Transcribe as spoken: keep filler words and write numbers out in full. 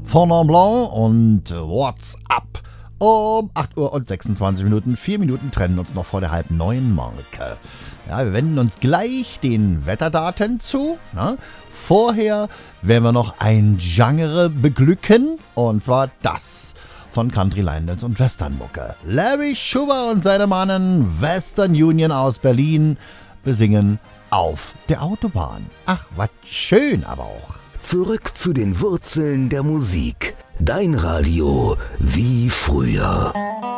Fondant Blanc und What's Up. Um acht Uhr und sechsundzwanzig Minuten, vier Minuten trennen uns noch vor der halb neuen Marke. Ja, wir wenden uns gleich den Wetterdaten zu. Ne? Vorher werden wir noch ein Genre beglücken, und zwar das von Country Line Dance und Westernmucke. Larry Schuber und seine Mannen Western Union aus Berlin besingen Auf der Autobahn. Ach, was schön aber auch. Zurück zu den Wurzeln der Musik. Dein Radio wie früher.